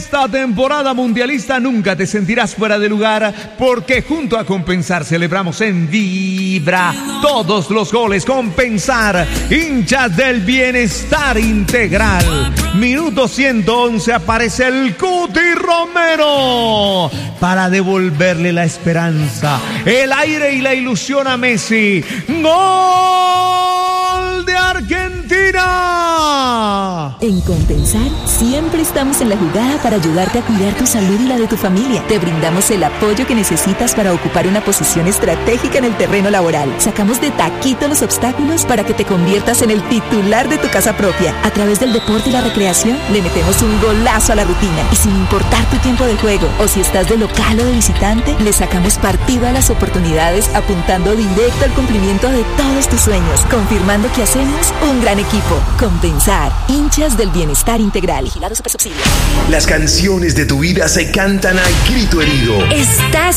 esta temporada mundialista nunca te sentirás fuera de lugar, porque junto a Compensar celebramos en Vibra todos los goles. Compensar, hinchas del bienestar integral. Minuto 111, aparece el Cuti Romero para devolverle la esperanza, el aire y la ilusión a Messi. ¡Gol de Argentina! En Compensar siempre estamos en la jugada para ayudarte a cuidar tu salud y la de tu familia. Te brindamos el apoyo que necesitas para ocupar una posición estratégica en el terreno laboral. Sacamos de taquito los obstáculos para que te conviertas en el titular de tu casa propia. A través del deporte y la recreación le metemos un golazo a la rutina. Y sin importar tu tiempo de juego o si estás de local o de visitante, le sacamos partido a las oportunidades apuntando directo al cumplimiento de todos tus sueños, confirmando que hacemos un gran equipo. Compensar, hinchas del bienestar integral. Vigilado Supersubsidio. Las canciones de tu vida se cantan a grito herido. Estás